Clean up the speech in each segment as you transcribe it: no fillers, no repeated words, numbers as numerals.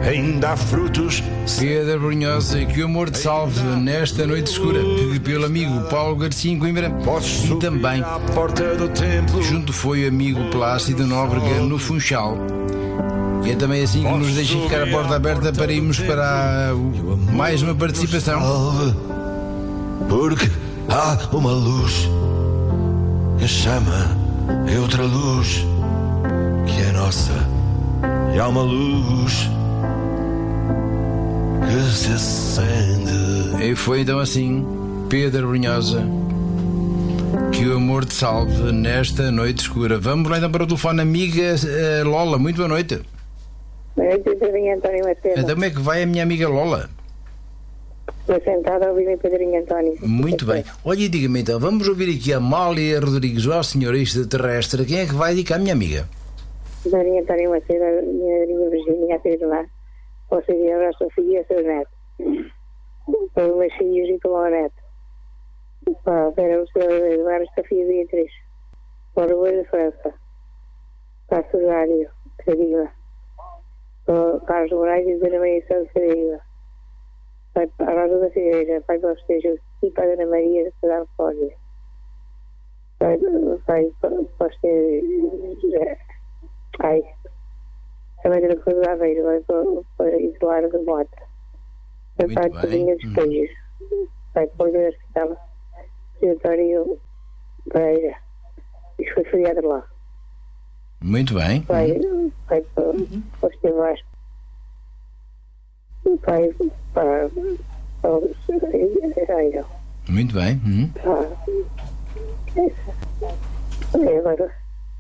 ainda há frutos. Pedro Brunhosa, que o amor te salve nesta noite escura, pelo amigo Paulo Garcia em Coimbra, e também à porta do templo. junto foi o amigo Plácido Nóbrega no Funchal. E é também assim que nos deixa ficar a porta aberta para irmos para mais uma participação. Salve, porque há uma luz que chama, é outra luz que é nossa, e há uma luz que se acende. E foi então assim, Pedro Brunhosa, que o amor te salve nesta noite escura. Vamos lá então para o telefone, amiga Lola. Muito boa noite. Boa noite, Pedrinho António Macedo. Então como é que vai a minha amiga Lola? Estou sentada a ouvir o Pedrinho António. Muito bem. Olha, diga-me então, vamos ouvir aqui a Amália Rodrigues, ó senhor extraterrestre. Quem é que vai dedicar a minha amiga? Pedrinho António Macedo, a minha madrinha Virgínia, a ter lá. Você viu a sua filha e a seu neto. Para os meus filhos e para o meu neto. Para o seu Eduardo, a filha Beatriz. Para o Rui de França. Para a Cesário, Cariba. Para o Carlos Moraes e Dona Maria Santos Cariba. Para a Rosa da Figueira, para o Estejo e para a Dona Maria da Cidade de Fólia. Para o Estejo. Ai. Também da Coisa da Aveiro, vai para Isolar de Mota. Para a Cozinha dos Queijos. Vai para o Hospital Vitório Pereira. Isto foi feriado lá. Muito bem. Vai para o Estevas. Vai para o Israel. Muito bem. E agora?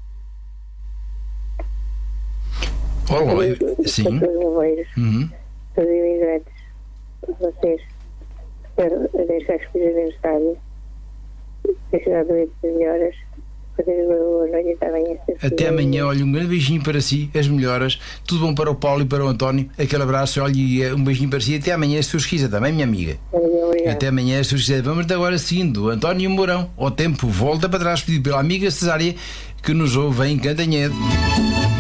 Olá, sim. Para os bombeiros. Para os imigrantes. Vocês. Para deixar as coisas no estádio. Deixar doentes as melhoras. Fazer boa noite e amanhã. Até amanhã. Olha, um grande beijinho para si, as melhoras. Tudo bom para o Paulo e para o António. Aquele abraço, olha, e um beijinho para si. Até amanhã, se Deus quiser, também, minha amiga. Até amanhã, se Deus quiser. Vamos agora seguindo António Mourão. Ao tempo, volta para trás, pedido pela amiga Cesária, que nos ouve em Cantanhede.